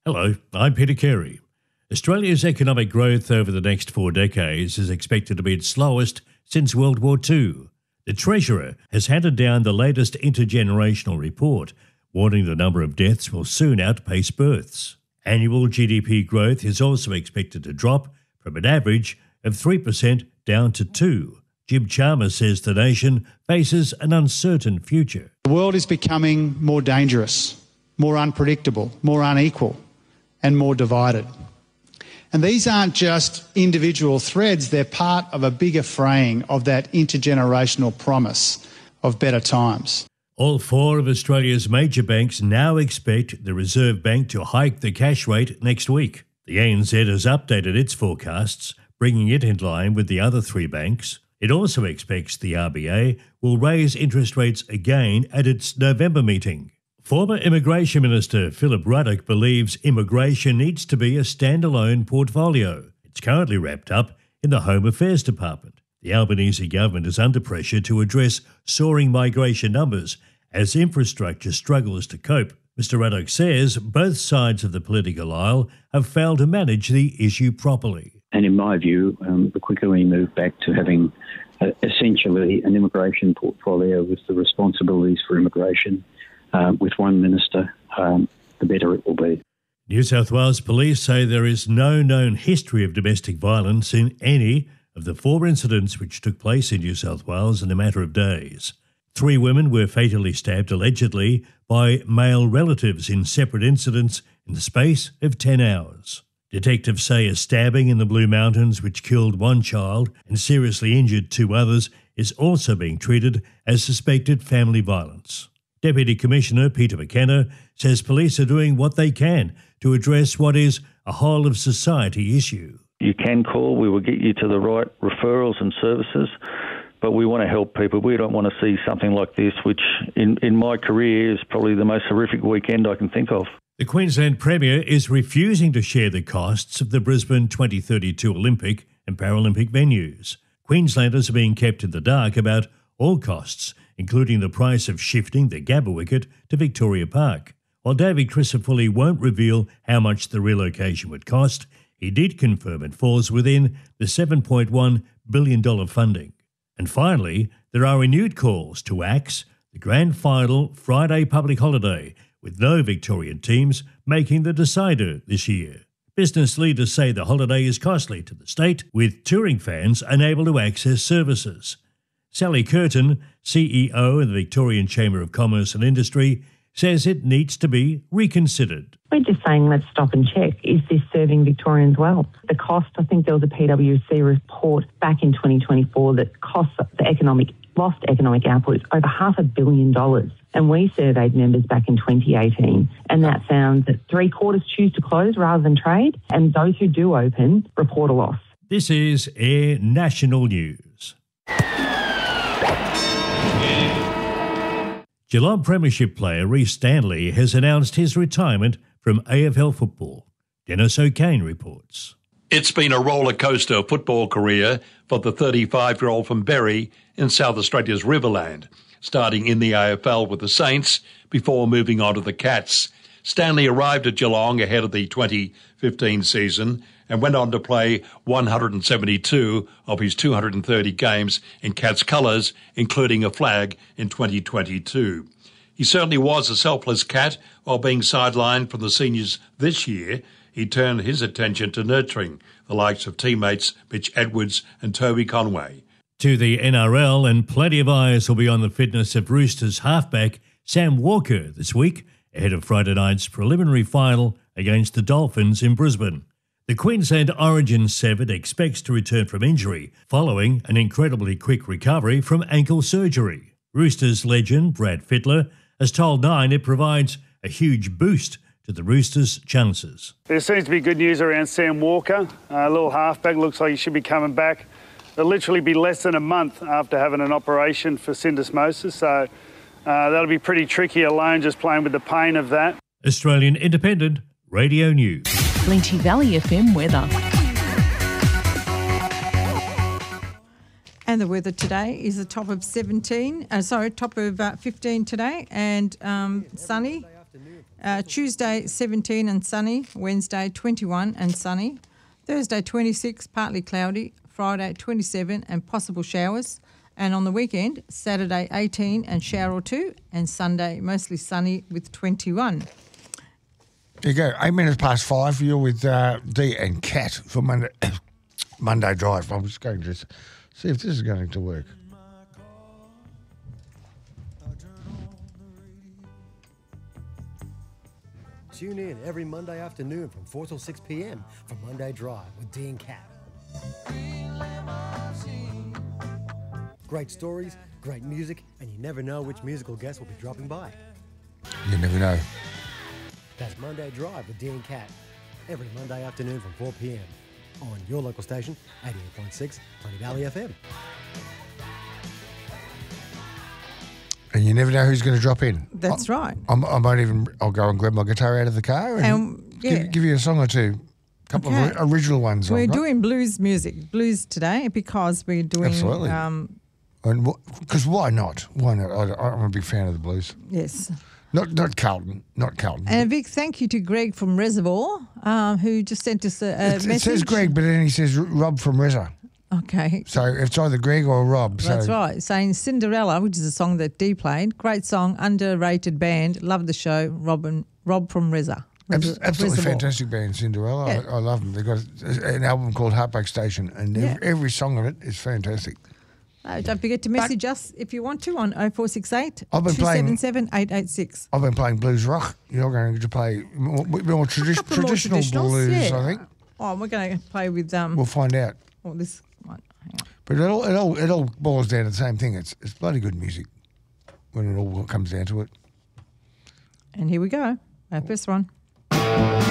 Hello, I'm Peter Carey. Australia's economic growth over the next 4 decades is expected to be its slowest since World War II. The Treasurer has handed down the latest intergenerational report, warning the number of deaths will soon outpace births. Annual GDP growth is also expected to drop from an average of 3% down to 2%. Jim Chalmers says the nation faces an uncertain future. The world is becoming more dangerous, more unpredictable, more unequal, and more divided. And these aren't just individual threads, they're part of a bigger fraying of that intergenerational promise of better times. All 4 of Australia's major banks now expect the Reserve Bank to hike the cash rate next week. The ANZ has updated its forecasts, bringing it in line with the other 3 banks. It also expects the RBA will raise interest rates again at its November meeting. Former Immigration Minister Philip Ruddock believes immigration needs to be a standalone portfolio. It's currently wrapped up in the Home Affairs Department. The Albanese government is under pressure to address soaring migration numbers as infrastructure struggles to cope. Mr Ruddock says both sides of the political aisle have failed to manage the issue properly. And in my view, the quicker we move back to having essentially an immigration portfolio with the responsibilities for immigration with one minister, the better it will be. New South Wales police say there is no known history of domestic violence in any of the 4 incidents which took place in New South Wales in a matter of days. 3 women were fatally stabbed allegedly by male relatives in separate incidents in the space of 10 hours. Detectives say a stabbing in the Blue Mountains which killed 1 child and seriously injured 2 others is also being treated as suspected family violence. Deputy Commissioner Peter McKenna says police are doing what they can to address what is a whole-of-society issue. You can call, we will get you to the right referrals and services, but we want to help people. We don't want to see something like this, which in my career is probably the most horrific weekend I can think of. The Queensland Premier is refusing to share the costs of the Brisbane 2032 Olympic and Paralympic venues. Queenslanders are being kept in the dark about all costs, including the price of shifting the Gabba wicket to Victoria Park. While David Crisafulli won't reveal how much the relocation would cost, he did confirm it falls within the $7.1 billion funding. And finally, there are renewed calls to axe the grand final Friday public holiday, with no Victorian teams making the decider this year. Business leaders say the holiday is costly to the state, with touring fans unable to access services. Sally Curtin, CEO of the Victorian Chamber of Commerce and Industry, says it needs to be reconsidered. We're just saying let's stop and check. Is this serving Victorians well? The cost, I think there was a PwC report back in 2024 that costs the lost economic output over $500 million. And we surveyed members back in 2018, and that found that 3/4 choose to close rather than trade, and those who do open report a loss. This is Air National News. Geelong Premiership player Rhys Stanley has announced his retirement from AFL football. Dennis O'Kane reports. It's been a roller coaster football career for the 35-year-old from Berry in South Australia's Riverland, starting in the AFL with the Saints before moving on to the Cats. Stanley arrived at Geelong ahead of the 2015 season and went on to play 172 of his 230 games in Cats colours, including a flag in 2022. He certainly was a selfless Cat. While being sidelined from the seniors this year, he turned his attention to nurturing the likes of teammates Mitch Edwards and Toby Conway. To the NRL, and plenty of eyes will be on the fitness of Roosters halfback Sam Walker this week, ahead of Friday night's preliminary final against the Dolphins in Brisbane. The Queensland Origin severed expects to return from injury following an incredibly quick recovery from ankle surgery. Roosters legend Brad Fittler has told Nine it provides a huge boost to the Roosters' chances. There seems to be good news around Sam Walker. A little halfback, looks like he should be coming back. It'll literally be less than a month after having an operation for syndesmosis, so that'll be pretty tricky alone, just playing with the pain of that. Australian Independent Radio News. Lynchie Valley FM weather. And the weather today is a top of 15 today, and sunny. Tuesday, 17 and sunny. Wednesday, 21 and sunny. Thursday, 26, partly cloudy. Friday, 27 and possible showers. And on the weekend, Saturday, 18 and shower or two. And Sunday, mostly sunny with 21. There you go. 8 minutes past 5. You're with Dee and Kat for Monday Drive. I'm just going to see if this is going to work. Tune in every Monday afternoon from 4 till 6 p.m. for Monday Drive with Dee and Kat. Great stories, great music, and you never know which musical guest will be dropping by. You never know. That's Monday Drive with Dee and Kat. Every Monday afternoon from 4 p.m. on your local station, 88.6 Plenty Valley FM. And you never know who's going to drop in. That's right. I might even, I'll go and grab my guitar out of the car and give you a song or two. A couple of original ones. We're doing blues music, blues today, because we're doing... Absolutely. Because why not? Why not? I'm a big fan of the blues. Yes. Not Carlton. And a big thank you to Greg from Reservoir, who just sent us a message. It says Greg, but then he says Rob from Reza. Okay. So it's either Greg or Rob. That's right. Saying Cinderella, which is a song that Dee played. Great song, underrated band. Love the show. Rob from Reza. Absolutely Reservoir. Fantastic band, Cinderella. Yeah. I love them. They've got an album called Heartbreak Station, and every song of it is fantastic. Don't forget to message us if you want to on 0468 I've been playing- 277 886. I've been playing blues rock. You're going to play more traditional blues, I think. Oh, we're going to play with... We'll find out. Oh, this one. Hang on. But it all boils down to the same thing. It's bloody good music when it all comes down to it. And here we go. Our first one.